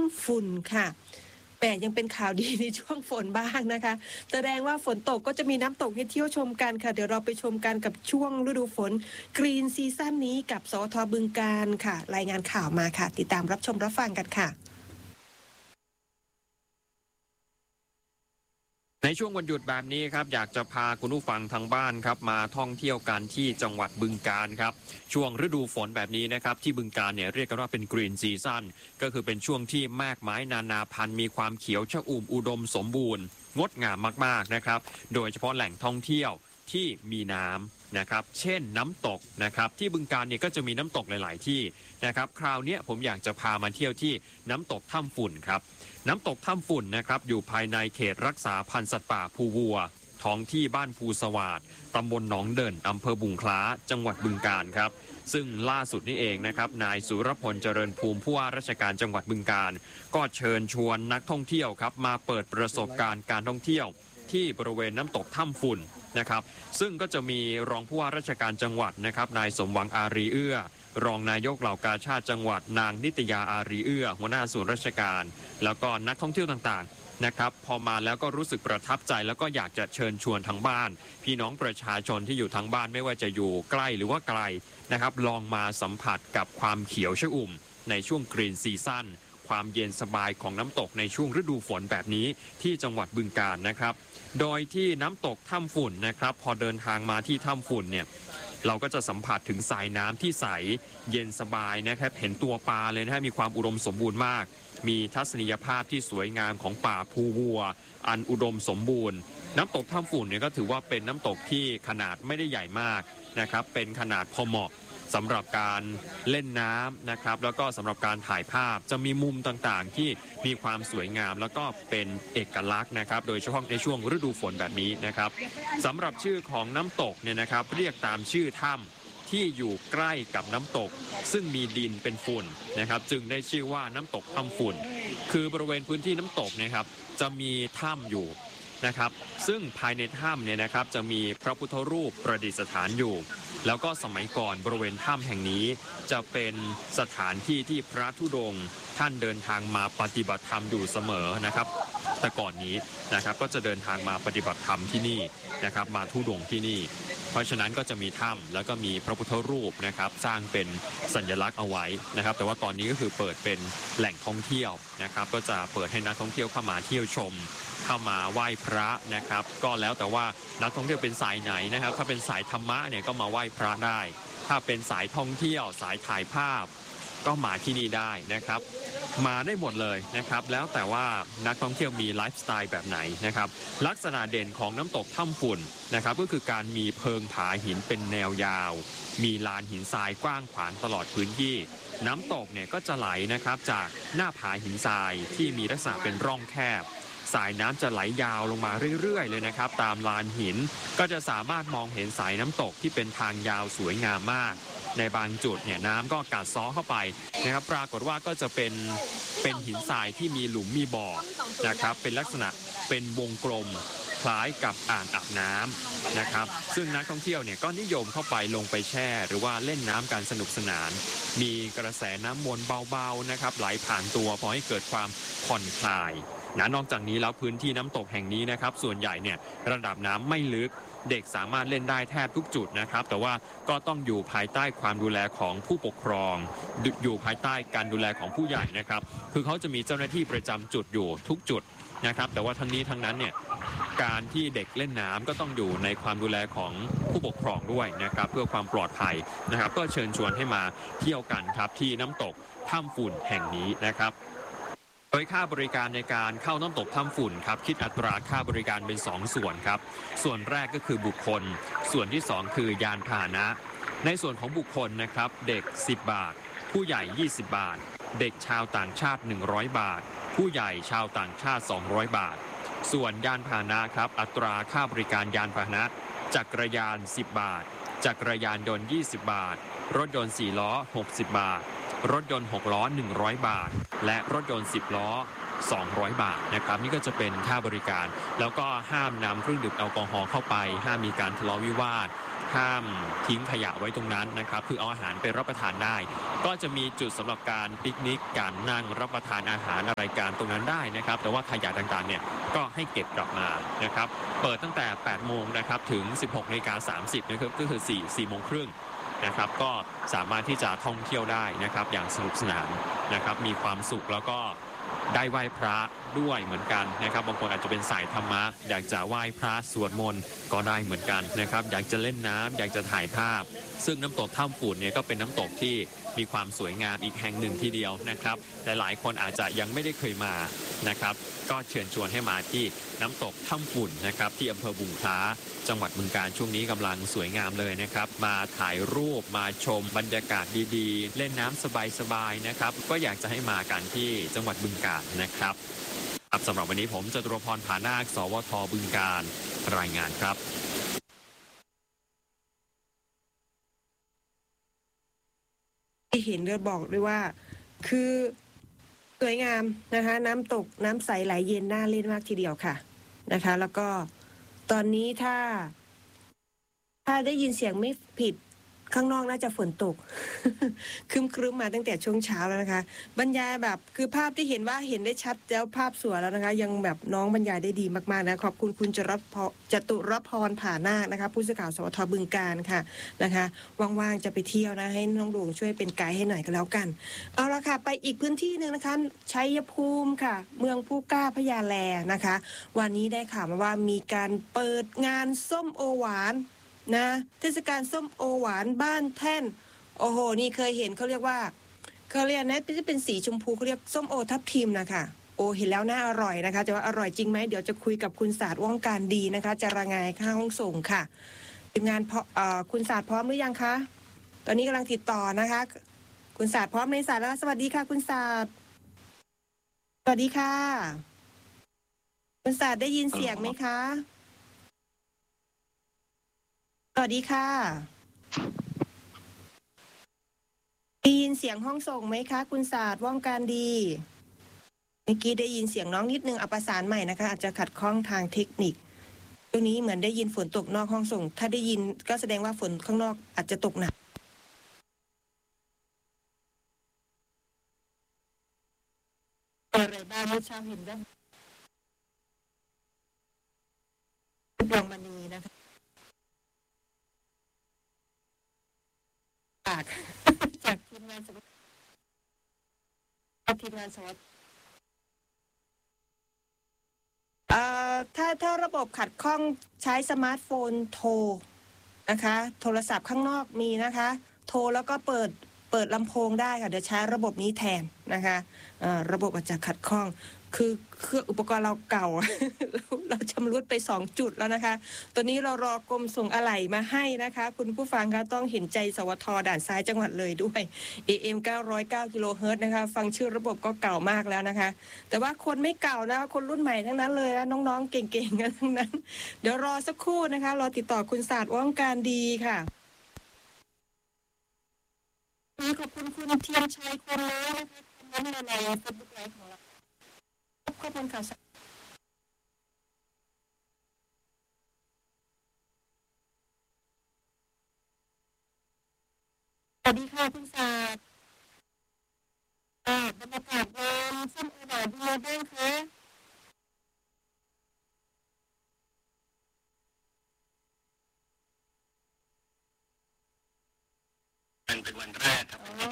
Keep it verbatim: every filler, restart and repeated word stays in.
ำฝุ่นค่ะแต่ยังเป็นข่าวดีในช่วงฝนบ้างนะคะแสดงว่าฝนตกก็จะมีน้ำตกให้เที่ยวชมกันค่ะเดี๋ยวเราไปชมกันกับช่วงฤดูฝนกรีนซีซั่นนี้กับสทบึงกาฬค่ะรายงานข่าวมาค่ะติดตามรับชมรับฟังกันค่ะในช่วงวันหยุดแบบนี้ครับอยากจะพาคุณผู้ฟังทางบ้านครับมาท่องเที่ยวกันที่จังหวัดบึงกาฬครับช่วงฤดูฝนแบบนี้นะครับที่บึงกาฬเนี่ยเรียกกันว่าเป็นกรีนซีซั่นก็คือเป็นช่วงที่แมกไม้นานาพันธุ์มีความเขียวชอุ่มอุดมสมบูรณ์งดงามมากๆนะครับโดยเฉพาะแหล่งท่องเที่ยวที่มีน้ำนะครับเช่นน้ำตกนะครับที่บึงกาฬเนี่ยก็จะมีน้ำตกหลายๆที่นะครับคราวนี้ผมอยากจะพามาเที่ยวที่น้ำตกถ้ำฝุ่นครับน้ำตกถ้ำฝุ่นนะครับอยู่ภายในเขตรักษาพันธุ์สัตว์ป่าภูวัวท้องที่บ้านภูสวาดตำบลหนองเดินอำเภอบุงคล้าจังหวัดบึงกาฬครับซึ่งล่าสุดนี้เองนะครับนายสุรพลเจริญภูมิผู้ว่าราชการจังหวัดบึงกาฬก็เชิญชวนนักท่องเที่ยวครับมาเปิดประสบการณ์การท่องเที่ยวที่บริเวณน้ำตกถ้ำฝุ่นนะครับซึ่งก็จะมีรองผู้ว่าราชการจังหวัดนะครับนายสมหวังอารีเอื้อรองนายกเหล่ากาชาติจังหวัดนางนิตยาอารีเอื้อหัวหน้าส่วนราชการแล้วก็นักท่องเที่ยวต่างๆนะครับพอมาแล้วก็รู้สึกประทับใจแล้วก็อยากจะเชิญชวนทางบ้านพี่น้องประชาชนที่อยู่ทางบ้านไม่ว่าจะอยู่ใกล้หรือว่าไกลนะครับลองมาสัมผัสกับความเขียวชอุ่มในช่วงกรีนซีซั่นความเย็นสบายของน้ำตกในช่วงฤดูฝนแบบนี้ที่จังหวัดบึงกาฬนะครับโดยที่น้ำตกถ้ำฝุ่นนะครับพอเดินทางมาที่ถ้ำฝุ่นเนี่ยเราก็จะสัมผัสถึงสายน้ำที่ใสเย็นสบายนะครับเห็นตัวปลาเลยนะฮะมีความอุดมสมบูรณ์มากมีทัศนียภาพที่สวยงามของป่าภูวัวอันอุดมสมบูรณ์น้ำตกถ้ำฝุ่นเนี่ยก็ถือว่าเป็นน้ำตกที่ขนาดไม่ได้ใหญ่มากนะครับเป็นขนาดพอเหมาะสำหรับการเล่นน้ำนะครับแล้วก็สำหรับการถ่ายภาพจะมีมุมต่างๆที่มีความสวยงามแล้วก็เป็นเอกลักษณ์นะครับโดยเฉพาะในช่วงฤดูฝนแบบนี้นะครับสำหรับชื่อของน้ำตกเนี่ยนะครับเรียกตามชื่อถ้ำที่อยู่ใกล้กับน้ำตกซึ่งมีดินเป็นฝุ่นนะครับจึงได้ชื่อว่าน้ำตกถ้ำฝุ่นคือบริเวณพื้นที่น้ำตกนะครับจะมีถ้ำอยู่นะครับซึ่งภายในถ้ำเนี่ยนะครับจะมีพระพุทธรูปประดิษฐานอยู่แล้วก็สมัยก่อนบริเวณถ้ำแห่งนี้จะเป็นสถานที่ที่พระธุดงค์ท่านเดินทางมาปฏิบัติธรรมอยู่เสมอนะครับแต่ก่อนนี้นะครับก็จะเดินทางมาปฏิบัติธรรมที่นี่นะครับมาธุดงค์ที่นี่เพราะฉะนั้นก็จะมีถ้ำแล้วก็มีพระพุทธรูปนะครับสร้างเป็นสัญลักษณ์เอาไว้นะครับแต่ว่าตอนนี้ก็คือเปิดเป็นแหล่งท่องเที่ยวนะครับก็จะเปิดให้นักท่องเที่ยวเข้ามาเที่ยวชมเข้ามาไหว้พระนะครับก็แล้วแต่ว่านักท่องเที่ยวเป็นสายไหนนะครับถ้าเป็นสายธรรมะเนี่ยก็มาไหว้พระได้ถ้าเป็นสายท่องเที่ยวสายถ่ายภาพก็มาที่นี่ได้นะครับมาได้หมดเลยนะครับแล้วแต่ว่านักท่องเที่ยวมีไลฟ์สไตล์แบบไหนนะครับลักษณะเด่นของน้ำตกถ้ำฝุ่นนะครับก็คือการมีเพิงผาหินเป็นแนวยาวมีลานหินทรายกว้างขวางตลอดพื้นที่น้ำตกเนี่ยก็จะไหลนะครับจากหน้าผาหินทรายที่มีลักษณะเป็นร่องแคบสายน้ำจะไหลยาวลงมาเรื่อยๆเลยนะครับตามลานหินก็จะสามารถมองเห็นสายน้ำตกที่เป็นทางยาวสวยงามมากในบางจุดเนี่ยน้ำก็กัดเซ้อเข้าไปนะครับปรากฏว่าก็จะเป็นเป็นหินทรายที่มีหลุมมีบ่อนะครับเป็นลักษณะเป็นวงกลมคล้ายกับอ่างอาบน้ำนะครับซึ่งนักท่องเที่ยวเนี่ยก็นิยมเข้าไปลงไปแช่หรือว่าเล่นน้ำกันสนุกสนานมีกระแสน้ำวนเบาๆนะครับไหลผ่านตัวพอให้เกิดความผ่อนคลายนะนอกจากนี้แล้วพื้นที่น้ำตกแห่งนี้นะครับส่วนใหญ่เนี่ยระดับน้ำไม่ลึกเด็กสามารถเล่นได้แทบทุกจุดนะครับแต่ว่าก็ต้องอยู่ภายใต้ความดูแลของผู้ปกครองอยู่ภายใต้การดูแลของผู้ใหญ่นะครับคือเขาจะมีเจ้าหน้าที่ประจำจุดอยู่ทุกจุดนะครับแต่ว่าทั้งนี้ทั้งนั้นเนี่ยการที่เด็กเล่นน้ำก็ต้องอยู่ในความดูแลของผู้ปกครองด้วยนะครับเพื่อความปลอดภัยนะครับก็เชิญชวนให้มาเที่ยวกันครับที่น้ำตกถ้ำฝุ่นแห่งนี้นะครับโดยค่าบริการในการเข้าน้ำตกถ้ำฝุ่นครับคิดอัตราค่าบริการเป็นสองส่วนครับส่วนแรกก็คือบุคคลส่วนที่สองคือยานพาหนะในส่วนของบุคคลนะครับเด็กสิบบาทผู้ใหญ่ยี่สิบบาทเด็กชาวต่างชาติหนึ่งร้อยบาทผู้ใหญ่ชาวต่างชาติสองร้อยบาทส่วนยานพาหนะครับอัตราค่าบริการยานพาหนะจักรยานสิบบาทจักรยานยนต์ยี่สิบบาทรถยนต์สี่ล้อหกสิบบาทรถยนต์หกล้อหนึ่งร้อยบาทและรถยนต์สิบล้อสองร้อยบาทนะครับนี่ก็จะเป็นค่าบริการแล้วก็ห้ามนำเครื่องดื่มแอลกอฮอล์เข้าไปห้ามมีการทะเลาะวิวาทห้ามทิ้งขยะไว้ตรงนั้นนะครับคือเอาอาหารไปรับประทานได้ก็จะมีจุดสำหรับการปิกนิกการนั่งรับประทานอาหารอะไรการตรงนั้นได้นะครับแต่ว่าขยะต่างๆเนี่ยก็ให้เก็บกลับมานะครับเปิดตั้งแต่แปดโมงนะครับถึง สิบหกนาฬิกาสามสิบนะครับก็คือ4 4โมงครึ่งนะครับก็สามารถที่จะท่องเที่ยวได้นะครับอย่างสนุกสนานนะครับมีความสุขแล้วก็ได้ไหว้พระด้วยเหมือนกันนะครับบางคนอาจจะเป็นสายธรรมะอยากจะไหว้พระสวดมนต์ก็ได้เหมือนกันนะครับอยากจะเล่นน้ำอยากจะถ่ายภาพซึ่งน้ำตกถ้ำฝุ่นเนี่ยก็เป็นน้ำตกที่มีความสวยงามอีกแห่งหนึ่งทีเดียวนะครับแต่หลายคนอาจจะยังไม่ได้เคยมานะครับก็เชิญชวนให้มาที่น้ำตกถ้ำฝุ่นนะครับที่อำเภอบุงคล้าจังหวัดบึงกาฬช่วงนี้กำลังสวยงามเลยนะครับมาถ่ายรูปมาชมบรรยากาศดีๆเล่นน้ำสบายๆนะครับก็อยากจะให้มากันที่จังหวัดบึงกาฬนะครับครับสำหรับวันนี้ผมจตุรพร ผานาค สวท บึงกาฬรายงานครับที่เห็นเรือบอกด้วยว่าคือสวยงามนะคะน้ำตกน้ำใสไหลเย็นน่าเล่นมากทีเดียวค่ะนะคะแล้วก็ตอนนี้ถ้า ถ้าได้ยินเสียงไม่ผิดข้างนอกน่าจะฝนตก ครึ้มๆมาตั้งแต่ช่วงเช้าแล้วนะคะบรรยายแบบคือภาพที่เห็นว่าเห็นได้ชัดแล้วภาพสวยแล้วนะคะยังแบบน้องบรรยายได้ดีมากๆนะขอบคุณคุณจรพจตุรพร ผานาคนะคะผู้สื่อข่าวสวทบึงกาฬค่ะนะคะว่างๆจะไปเที่ยวนะให้น้องดวงช่วยเป็นไกด์ให้หน่อยก็แล้วกันเอาละค่ะไปอีกพื้นที่หนึ่งนะคะชัยภูมิค่ะเมืองผู้กล้าพญาแลนะคะวันนี้ได้ข่าวมาว่ามีการเปิดงานส้มโอหวานนะเทศกาลส้มโอหวานบ้านแท่นโอ้โหนี่เคยเห็นเขาเรียกว่าเขาเรียกนะจะเป็นสีชมพูเขาเรียกส้มโอทับทิมนะคะโอเห็นแล้วน่าอร่อยนะคะแต่ว่าอร่อยจริงไหมเดี๋ยวจะคุยกับคุณศาสตร์ว่องการดีนะคะจะรายงานข้างห้องส่งค่ะทีมงานพอเอ่อคุณศาสตร์พร้อมหรือยังคะตอนนี้กำลังติดต่อนะคะคุณศาสตร์พร้อมในสายแล้วสวัสดีค่ะคุณศาสตร์สวัสดีค่ะคุณศาสตร์ได้ยินเสียงไหมคะสวัสดีค่ะได้ยินเสียงห้องส่งไหมคะคุณศาสตร์ว่องการดีเมื่อกี้ได้ยินเสียงน้องนิดนึงเอาประสานใหม่นะคะอาจจะขัดข้องทางเทคนิคตรงนี้เหมือนได้ยินฝนตกนอกห้องส่งถ้าได้ยินก็แสดงว่าฝนข้างนอกอาจจะตกหนักอะไรบ้างเมื่อเช้าเห็นได้ดวงมณีนะคะจากจากทีมงานสวัสดิ์ทีมงานสวัสดิ์เอ่อถ้าถ้าระบบขัดข้องใช้สมาร์ทโฟนโทรนะคะโทรศัพท์ข้างนอกมีนะคะโทรแล้วก็เปิดเปิดลำโพงได้ค่ะเดี๋ยวใช้ระบบนี้แทนนะคะเอ่อระบบอาจจะขัดข้องคือเครื่องอุปกรณ์เราเก่า เราเราชำรุดไปสองจุดแล้วนะคะตัวนี้เรารอกรมส่งอะไหล่มาให้นะคะคุณผู้ฟังคะต้องเห็นใจสวทด่านซ้ายจังหวัดเลยด้วย เอ เอ็ม เก้าร้อยเก้ากิโลเฮิรตซ์นะคะฟังชื่อระบบก็เก่ามากแล้วนะคะแต่ว่าคนไม่เก่านะคนรุ่นใหม่ทั้งนั้นเลยนะน้องๆเก่งๆกันทั้งนั้นเดี๋ยวรอสักครู่นะคะรอติดต่อคุณศาสตร์ว่องการดีค่ะขอบคุณคุณเทียนชัยคนแล้วนะคะคอมเมนต์มาในเฟซบุ๊กไลฟ์ของเราขอบคุณค่ะสวัสดีค่ะคุณศาสตร์อ่าบรรยากาศงานส้มโอหวานเป็นไงบ้างคะมันเป็นวันแรกครับอ๋อ